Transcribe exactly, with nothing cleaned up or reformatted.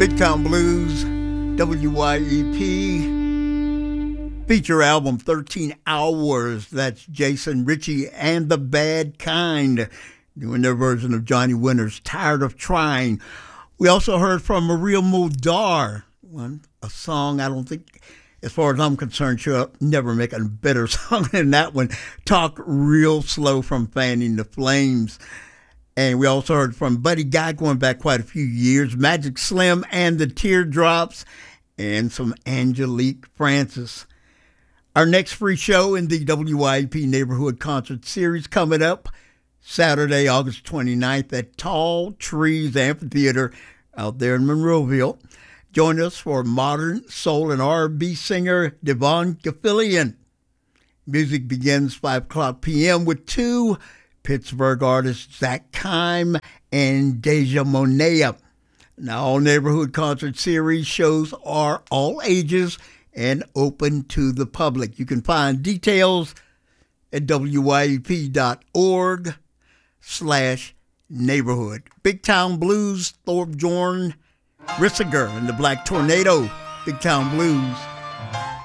Big Town Blues, W Y E P, feature album thirteen hours. That's Jason Ritchie and the Bad Kind doing their version of Johnny Winter's Tired of Trying. We also heard from Maria Muldaur, one a song I don't think, as far as I'm concerned, she'll never make a better song than that one. Talk Real Slow from Fanning the Flames. And we also heard from Buddy Guy going back quite a few years, Magic Slim and the Teardrops, and some Angelique Francis. Our next free show in the W Y E P Neighborhood Concert Series coming up Saturday, August twenty-ninth at Tall Trees Amphitheater out there in Monroeville. Join us for modern soul and R and B singer Devon Gilfillian. Music begins five o'clock p.m. with two Pittsburgh artists Zach Kime and Deja Monea. Now, all Neighborhood Concert Series shows are all ages and open to the public. You can find details at wyep.org slash neighborhood. Big Town Blues, Thorbjorn Rissiger and the Black Tornado. Big Town Blues.